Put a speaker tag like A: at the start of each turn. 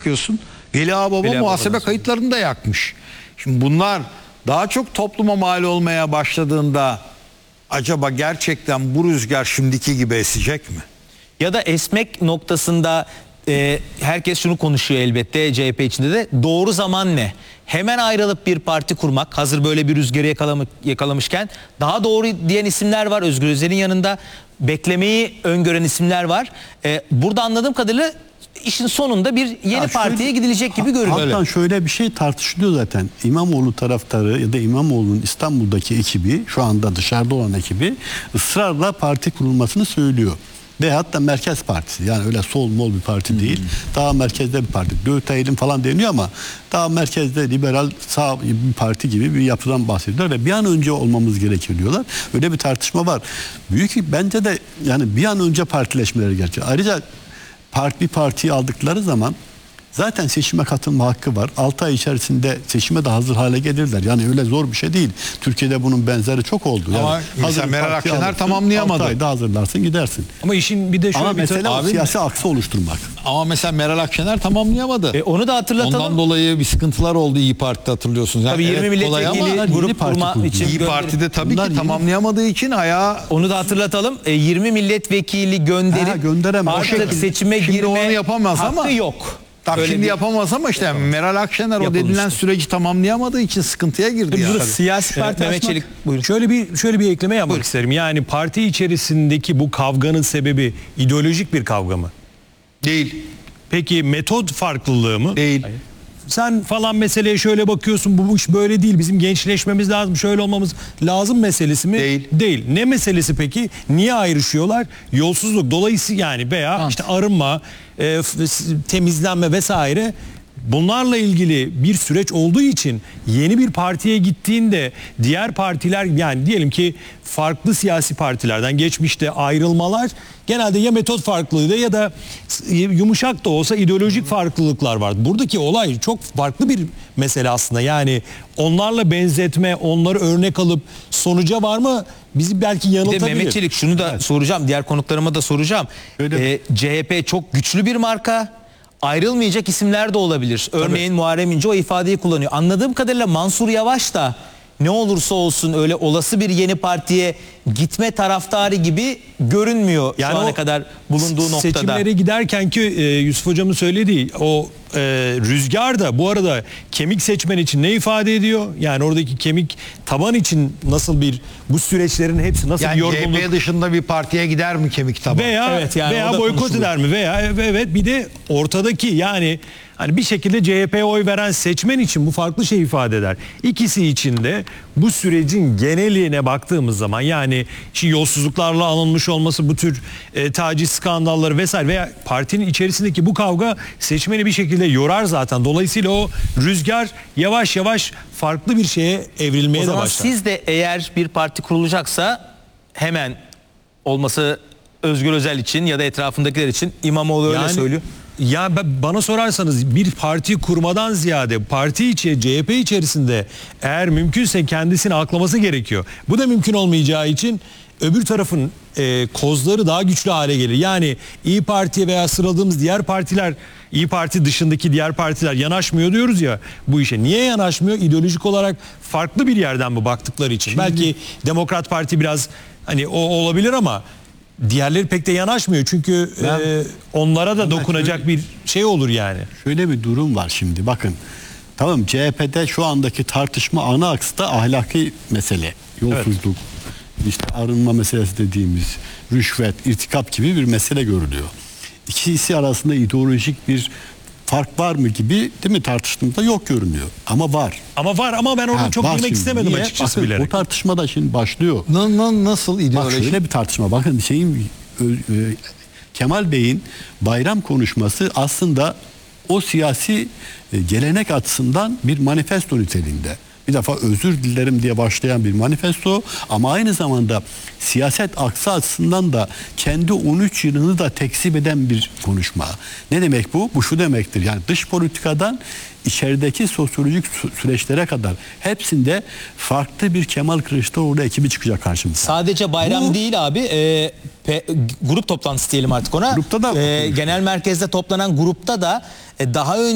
A: bakıyorsun. Veli Ağababa muhasebe kayıtlarını da yakmış. Şimdi bunlar daha çok topluma mal olmaya başladığında acaba gerçekten bu rüzgar şimdiki gibi esecek mi?
B: Ya da esmek noktasında herkes şunu konuşuyor elbette, CHP içinde de, doğru zaman ne? Hemen ayrılıp bir parti kurmak, hazır böyle bir rüzgarı yakalamışken, daha doğru diyen isimler var. Özgür Özel'in yanında beklemeyi öngören isimler var. Burada anladığım kadarıyla işin sonunda bir yeni partiye gidilecek gibi görünüyor.
C: Hatta şöyle bir şey tartışılıyor zaten. İmamoğlu taraftarı ya da İmamoğlu'nun İstanbul'daki ekibi, şu anda dışarıda olan ekibi ısrarla parti kurulmasını söylüyor. Ve hatta Merkez Partisi, yani öyle sol mol bir parti değil. Daha merkezde bir parti. Dövüt falan deniyor ama daha merkezde liberal sağ bir parti gibi bir yapıdan bahsediyorlar ve bir an önce olmamız gerekiyor diyorlar. Öyle bir tartışma var. Bence de yani bir an önce partileşmeleri gerekiyor. Ayrıca bir partiyi aldıkları zaman zaten seçime katılma hakkı var. 6 ay içerisinde seçime de hazır hale gelirler. Yani öyle zor bir şey değil. Türkiye'de bunun benzeri çok oldu.
A: Ama mesela Meral Akşener tamamlayamadı.
C: 6 ayda hazırlarsın gidersin.
D: Ama işin bir de şöyle bir
C: mesele siyasi aksı oluşturmak.
A: Ama mesela Meral Akşener tamamlayamadı.
B: Onu da hatırlatalım.
A: Ondan dolayı bir sıkıntılar oldu İYİ Parti'de, hatırlıyorsunuz. Yani
B: tabii 20 milletvekili grup kurma için.
A: İYİ Parti'de tabii ki tamamlayamadığı için
B: onu da hatırlatalım. 20 milletvekili gönderip artık seçime girme
A: yapamaz
B: hakkı
A: ama
B: yok.
A: Şimdi yapamaz ama işte Meral Akşener o denilen süreci tamamlayamadığı için sıkıntıya girdi.
D: Yani. Siyasi parti
B: Mehmet Çelik, buyurun.
D: Şöyle bir ekleme yapmak isterim. Yani parti içerisindeki bu kavganın sebebi ideolojik bir kavga mı?
A: Değil.
D: Peki metot farklılığı mı?
A: Değil.
D: Hayır. Sen falan meseleye şöyle bakıyorsun, bu iş böyle değil, bizim gençleşmemiz lazım, şöyle olmamız lazım meselesi mi?
A: Değil.
D: Değil. Ne meselesi peki? Niye ayrışıyorlar? Yolsuzluk dolayısıyla, yani veya işte arınma, temizlenme vesaire, bunlarla ilgili bir süreç olduğu için yeni bir partiye gittiğinde diğer partiler, yani diyelim ki farklı siyasi partilerden geçmişte ayrılmalar genelde ya metot farklılığı ya da yumuşak da olsa ideolojik farklılıklar var. Buradaki olay çok farklı bir mesele aslında. Yani onlarla benzetme, onları örnek alıp sonuca varma bizi belki yanıltabilir.
B: Mehmet Çelik, şunu da soracağım, diğer konuklarıma da soracağım. CHP çok güçlü bir marka. Ayrılmayacak isimler de olabilir. Örneğin Muharrem İnce o ifadeyi kullanıyor. Anladığım kadarıyla Mansur Yavaş da ne olursa olsun öyle olası bir yeni partiye gitme taraftarı gibi görünmüyor yani şu ana kadar bulunduğu noktada.
D: Seçimlere giderken ki Yusuf Hocam'ın söylediği o rüzgar da bu arada kemik seçmen için ne ifade ediyor? Yani oradaki kemik taban için nasıl bir, bu süreçlerin hepsi nasıl bir yorgunluk?
A: CHP dışında bir partiye gider mi kemik taban?
D: Veya boykot eder mi? Veya bir de ortadaki, yani hani bir şekilde CHP'ye oy veren seçmen için bu farklı şey ifade eder. İkisi için de bu sürecin geneliğine baktığımız zaman, yani yolsuzluklarla alınmış olması, bu tür taciz skandalları vesaire veya partinin içerisindeki bu kavga seçmeni bir şekilde yorar zaten. Dolayısıyla o rüzgar yavaş yavaş farklı bir şeye evrilmeye de başlar.
B: O zaman siz de eğer bir parti kurulacaksa hemen olması Özgür Özel için ya da etrafındakiler için, İmamoğlu öyle söylüyor.
D: Ya bana sorarsanız bir parti kurmadan ziyade parti CHP içerisinde eğer mümkünse kendisini aklaması gerekiyor. Bu da mümkün olmayacağı için öbür tarafın kozları daha güçlü hale gelir. Yani İYİ Parti'ye veya sıraladığımız diğer partiler, İYİ Parti dışındaki diğer partiler yanaşmıyor diyoruz ya bu işe. Niye yanaşmıyor? İdeolojik olarak farklı bir yerden mi baktıkları için? Belki Demokrat Parti biraz hani o olabilir ama diğerleri pek de yanaşmıyor. Çünkü onlara da dokunacak bir şey olur yani.
C: Şöyle bir durum var şimdi, bakın. Tamam, CHP'de şu andaki tartışma ana aksta ahlaki mesele. Yolsuzluk, işte arınma meselesi dediğimiz, rüşvet, irtikap gibi bir mesele görülüyor. İkisi arasında ideolojik bir fark var mı gibi, değil mi, tartıştığımızda yok görünüyor. Ama var.
D: Ama ben onu çok girmek istemedim açıkçası bilerek.
C: Bu tartışma da şimdi başlıyor.
A: Nasıl ideolojik?
C: Bak şöyle bir tartışma. Bakın Kemal Bey'in bayram konuşması aslında o siyasi gelenek açısından bir manifesto niteliğinde. Bir defa özür dilerim diye başlayan bir manifesto ama aynı zamanda siyaset aksı açısından da kendi 13 yılını da tekzip eden bir konuşma. Ne demek bu? Bu şu demektir. Yani dış politikadan içerideki sosyolojik süreçlere kadar hepsinde farklı bir Kemal Kılıçdaroğlu ekibi çıkacak karşımıza.
B: Sadece bayram değil abi. Grup toplantısı diyelim artık ona.
C: Grupta da
B: genel merkezde toplanan grupta da daha önce